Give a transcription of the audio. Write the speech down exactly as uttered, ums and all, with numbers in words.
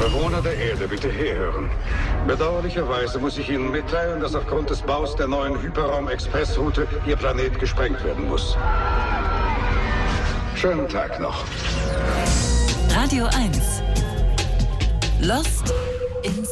Bewohner der Erde, bitte herhören. Bedauerlicherweise muss ich Ihnen mitteilen, dass aufgrund des Baus der neuen Hyperraum-Expressroute Ihr Planet gesprengt werden muss. Schönen Tag noch. Radio eins. Lost in